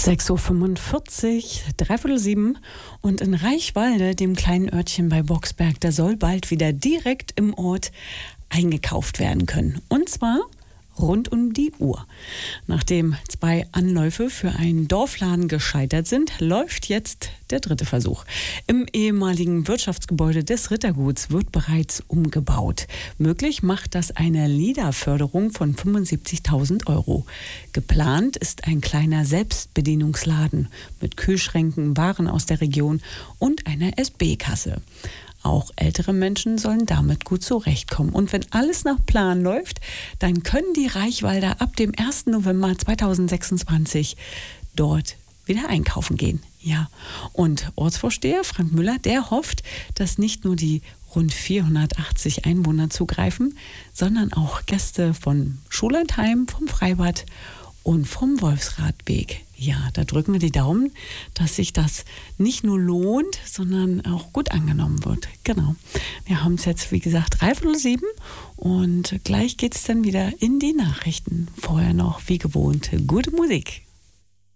6:45 Uhr, 6:45 und in Reichwalde, dem kleinen Örtchen bei Boxberg, da soll bald wieder direkt im Ort eingekauft werden können. Und zwar rund um die Uhr. Nachdem 2 Anläufe für einen Dorfladen gescheitert sind, läuft jetzt der 3. Versuch. Im ehemaligen Wirtschaftsgebäude des Ritterguts wird bereits umgebaut. Möglich macht das eine LIDA-Förderung von 75.000 €. Geplant ist ein kleiner Selbstbedienungsladen mit Kühlschränken, Waren aus der Region und einer SB-Kasse. Auch ältere Menschen sollen damit gut zurechtkommen. Und wenn alles nach Plan läuft, dann können die Reichwalder ab dem 1. November 2026 dort wieder einkaufen gehen. Ja, und Ortsvorsteher Frank Müller, der hofft, dass nicht nur die rund 480 Einwohner zugreifen, sondern auch Gäste von Schullandheim, vom Freibad und vom Wolfsradweg. Ja, da drücken wir die Daumen, dass sich das nicht nur lohnt, sondern auch gut angenommen wird. Genau. Wir haben es jetzt, wie gesagt, 6:45 und gleich geht es dann wieder in die Nachrichten. Vorher noch, wie gewohnt, gute Musik.